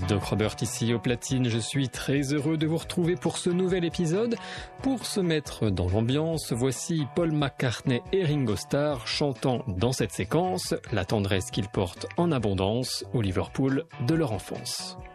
Doc Robert ici au platine, je suis très heureux de vous retrouver pour ce nouvel épisode. Pour se mettre dans l'ambiance, voici Paul McCartney et Ringo Starr chantant dans cette séquence la tendresse qu'ils portent en abondance au Liverpool de leur enfance.